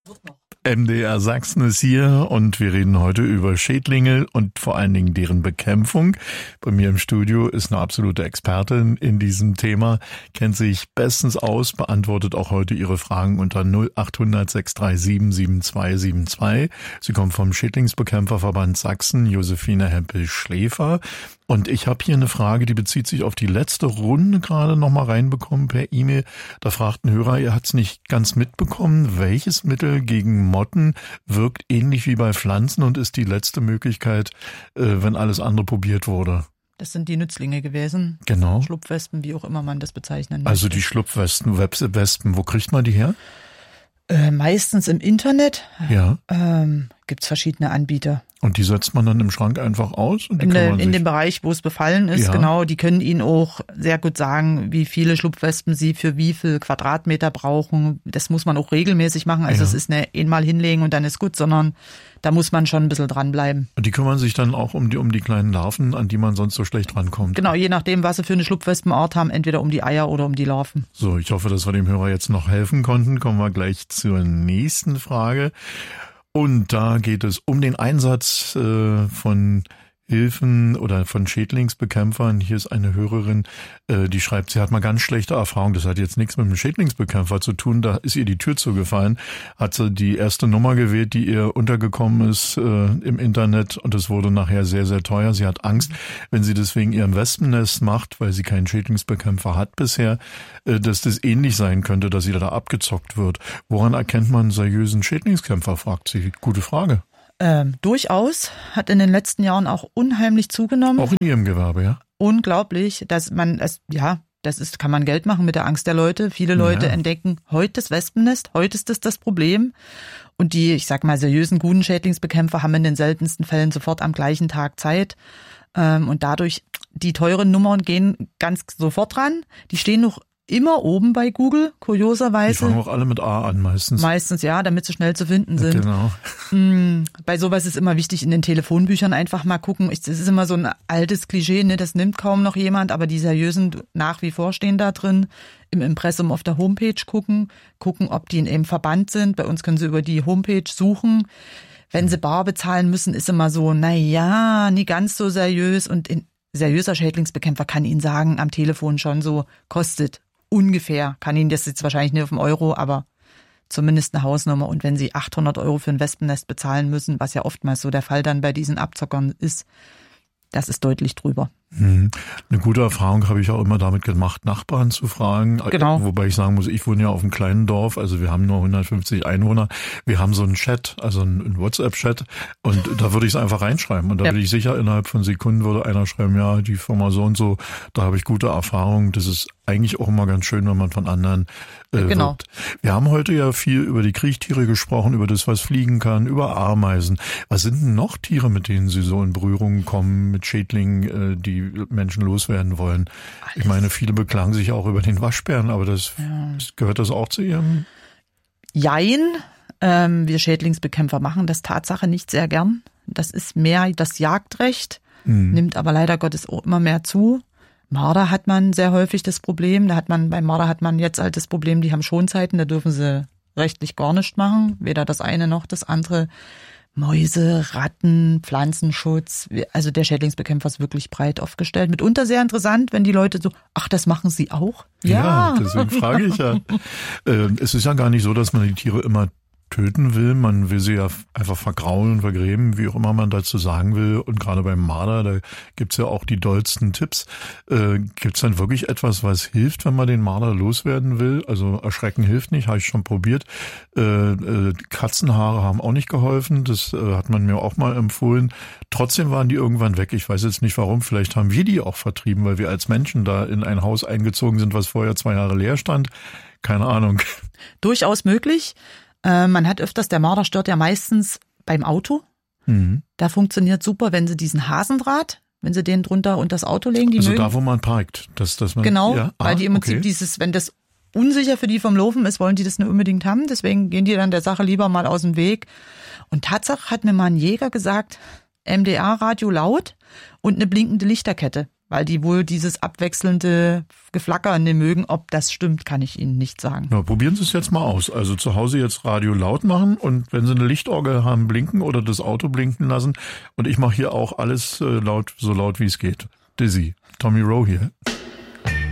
MDR Sachsen ist hier und wir reden heute über Schädlinge und vor allen Dingen deren Bekämpfung. Bei mir im Studio ist eine absolute Expertin in diesem Thema, kennt sich bestens aus, beantwortet auch heute Ihre Fragen unter 0800 637 7272. Sie kommt vom Schädlingsbekämpferverband Sachsen, Josephine Hempel-Schläfer. Und ich habe hier eine Frage, die bezieht sich auf die letzte Runde gerade nochmal reinbekommen per E-Mail. Da fragt ein Hörer, ihr hat's nicht ganz mitbekommen, welches Mittel gegen Motten wirkt ähnlich wie bei Pflanzen und ist die letzte Möglichkeit, wenn alles andere probiert wurde? Das sind die Nützlinge gewesen. Genau. Schlupfwespen, wie auch immer man das bezeichnen möchte. Also die Schlupfwespen, wo kriegt man die her? Meistens im Internet. Ja. Gibt's verschiedene Anbieter. Und die setzt man dann im Schrank einfach aus? Und in dem Bereich, wo es befallen ist, ja. Genau. Die können Ihnen auch sehr gut sagen, wie viele Schlupfwespen Sie für wie viel Quadratmeter brauchen. Das muss man auch regelmäßig machen. Also es ist nicht einmal hinlegen und dann ist gut, sondern da muss man schon ein bisschen dranbleiben. Und die kümmern sich dann auch um die kleinen Larven, an die man sonst so schlecht rankommt? Genau, je nachdem, was Sie für eine Schlupfwespenart haben, entweder um die Eier oder um die Larven. So, ich hoffe, dass wir dem Hörer jetzt noch helfen konnten. Kommen wir gleich zur nächsten Frage. Und da geht es um den Einsatz von Hilfen oder von Schädlingsbekämpfern. Hier ist eine Hörerin, die schreibt, sie hat mal ganz schlechte Erfahrungen. Das hat jetzt nichts mit dem Schädlingsbekämpfer zu tun. Da ist ihr die Tür zugefallen. Hat sie die erste Nummer gewählt, die ihr untergekommen ist im Internet. Und es wurde nachher sehr, sehr teuer. Sie hat Angst, wenn sie das wegen ihrem Wespennest macht, weil sie keinen Schädlingsbekämpfer hat bisher, dass das ähnlich sein könnte, dass sie da abgezockt wird. Woran erkennt man einen seriösen Schädlingskämpfer, fragt sie. Gute Frage. Durchaus, hat in den letzten Jahren auch unheimlich zugenommen. Auch in Ihrem Gewerbe, ja? Unglaublich, dass man es, kann man Geld machen mit der Angst der Leute. Viele Leute entdecken, heute das Wespennest, heute ist das Problem. Und die, ich sag mal, seriösen, guten Schädlingsbekämpfer haben in den seltensten Fällen sofort am gleichen Tag Zeit. Und dadurch, die teuren Nummern gehen ganz sofort ran. Die stehen noch immer oben bei Google, kurioserweise. Die fangen auch alle mit A an meistens. Meistens, ja, damit sie schnell zu finden sind. Genau. Bei sowas ist immer wichtig, in den Telefonbüchern einfach mal gucken. Das ist immer so ein altes Klischee, ne? Das nimmt kaum noch jemand, aber die seriösen nach wie vor stehen da drin. Im Impressum auf der Homepage gucken, ob die in einem Verband sind. Bei uns können sie über die Homepage suchen. Wenn sie bar bezahlen müssen, ist immer so, nie ganz so seriös. Und ein seriöser Schädlingsbekämpfer kann Ihnen sagen, am Telefon schon so, kostet ungefähr, kann Ihnen das jetzt wahrscheinlich nicht auf dem Euro, aber zumindest eine Hausnummer. Und wenn Sie 800 € für ein Wespennest bezahlen müssen, was ja oftmals so der Fall dann bei diesen Abzockern ist, das ist deutlich drüber. Eine gute Erfahrung habe ich auch immer damit gemacht, Nachbarn zu fragen. Genau. Wobei ich sagen muss, ich wohne ja auf einem kleinen Dorf, also wir haben nur 150 Einwohner. Wir haben so einen Chat, also einen WhatsApp-Chat und da würde ich es einfach reinschreiben. Und da bin ich sicher, innerhalb von Sekunden würde einer schreiben, ja, die Firma so und so, da habe ich gute Erfahrungen. Das ist eigentlich auch immer ganz schön, wenn man von anderen wirbt. Wir haben heute ja viel über die Kriechtiere gesprochen, über das, was fliegen kann, über Ameisen. Was sind denn noch Tiere, mit denen Sie so in Berührung kommen, mit Schädlingen, die Menschen loswerden wollen? Alles. Ich meine, viele beklagen sich auch über den Waschbären, aber gehört das auch zu Ihrem? Jein. Wir Schädlingsbekämpfer machen das Tatsache nicht sehr gern. Das ist mehr das Jagdrecht, nimmt aber leider Gottes auch immer mehr zu. Marder hat man sehr häufig das Problem. Bei Marder hat man jetzt halt das Problem, die haben Schonzeiten, da dürfen sie rechtlich gar nichts machen. Weder das eine noch das andere. Mäuse, Ratten, Pflanzenschutz. Also der Schädlingsbekämpfer ist wirklich breit aufgestellt. Mitunter sehr interessant, wenn die Leute so, ach, das machen sie auch? Ja, deswegen frage ich ja. Es ist ja gar nicht so, dass man die Tiere immer töten will. Man will sie ja einfach vergraulen und vergräben, wie auch immer man dazu sagen will. Und gerade beim Marder, da gibt's ja auch die dollsten Tipps. Gibt's dann wirklich etwas, was hilft, wenn man den Marder loswerden will? Also erschrecken hilft nicht, habe ich schon probiert. Katzenhaare haben auch nicht geholfen. Das hat man mir auch mal empfohlen. Trotzdem waren die irgendwann weg. Ich weiß jetzt nicht warum. Vielleicht haben wir die auch vertrieben, weil wir als Menschen da in ein Haus eingezogen sind, was vorher 2 Jahre leer stand. Keine Ahnung. Durchaus möglich. Man hat öfters, der Marder stört ja meistens beim Auto. Da funktioniert super, wenn Sie diesen Hasendraht, wenn Sie den drunter unter das Auto legen. Also da, wo man parkt. Dass man, genau, weil die im Prinzip wenn das unsicher für die vom Laufen ist, wollen die das nicht unbedingt haben. Deswegen gehen die dann der Sache lieber mal aus dem Weg. Und Tatsache hat mir mal ein Jäger gesagt, MDR-Radio laut und eine blinkende Lichterkette. weil die wohl dieses abwechselnde Geflackern mögen. Ob das stimmt, kann ich Ihnen nicht sagen. Ja, probieren Sie es jetzt mal aus. Also zu Hause jetzt Radio laut machen und wenn Sie eine Lichtorgel haben, blinken oder das Auto blinken lassen. Und ich mache hier auch alles laut, so laut wie es geht. Dizzy, Tommy Rowe hier.